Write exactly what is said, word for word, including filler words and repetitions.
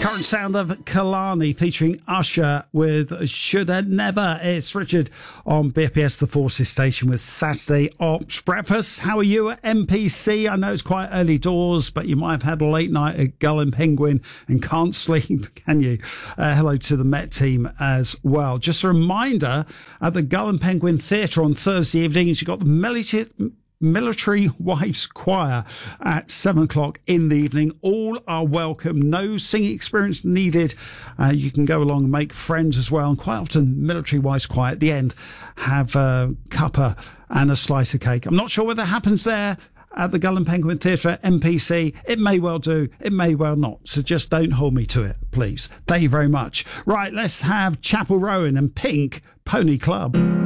Current sound of Kalani featuring Usher with Shoulda Never. It's Richard on B P S The Forces station with Saturday Ops Breakfast. How are you at M P C? I know it's quite early doors, but you might have had a late night at Gull and Penguin and can't sleep, can you? Uh, hello to the Met team as well. Just a reminder, at the Gull and Penguin Theatre on Thursday evenings, you've got the military... Military Wives Choir at seven o'clock in the evening. All are welcome. No singing experience needed. Uh, you can go along and make friends as well. And quite often, Military Wives Choir at the end have a cuppa and a slice of cake. I'm not sure whether it happens there at the Gull and Penguin Theatre at M P C. It may well do. It may well not. So just don't hold me to it, please. Thank you very much. Right, let's have Chapel Rowan and Pink Pony Club.